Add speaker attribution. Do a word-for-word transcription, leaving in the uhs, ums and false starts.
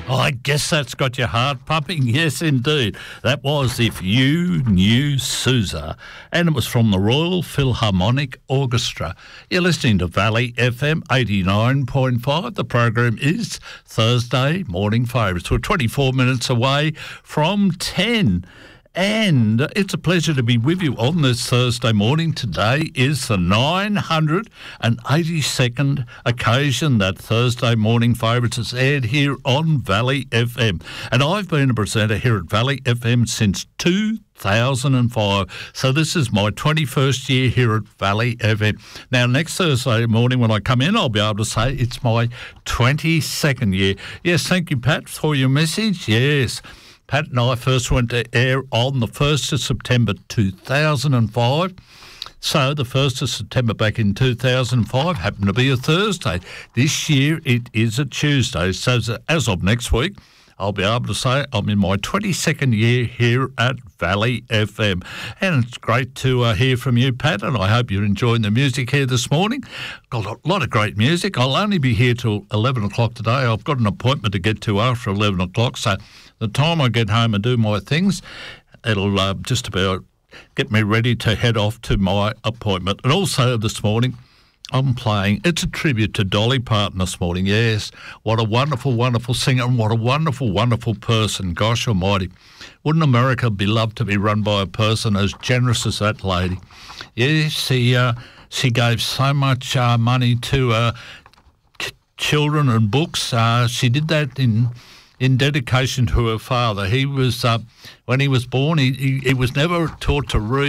Speaker 1: I guess that's got your heart pumping. Yes, indeed. That was If You Knew Sousa, and it was from the Royal Philharmonic Orchestra. You're listening to Valley F M eighty-nine point five. The program is Thursday Morning Favourites. We're twenty-four minutes away from ten. And it's a pleasure to be with you on this Thursday morning. Today is the nine hundred eighty-second occasion that Thursday Morning Favourites is aired here on Valley F M. And I've been a presenter here at Valley F M since two thousand five. So this is my twenty-first year here at Valley F M. Now, next Thursday morning when I come in, I'll be able to say it's my twenty-second year. Yes, thank you, Pat, for your message. Yes. Pat and I first went to air on the first of September two thousand five. So the first of September back in two thousand five happened to be a Thursday. This year it is a Tuesday. So as of next week, I'll be able to say I'm in my twenty-second year here at Valley F M. And it's great to uh, hear from you, Pat, and I hope you're enjoying the music here this morning. Got a lot of great music. I'll only be here till eleven o'clock today. I've got an appointment to get to after eleven o'clock, so the time I get home and do my things, it'll uh, just about get me ready to head off to my appointment. And also this morning, I'm playing, it's a tribute to Dolly Parton this morning. Yes, what a wonderful, wonderful singer and what a wonderful, wonderful person. Gosh almighty. Wouldn't America be loved to be run by a person as generous as that lady? Yes, she, uh, she gave so much uh, money to uh, ch- children and books. Uh, she did that in... in dedication to her father. He was, uh, when he was born, he, he, he was never taught to read.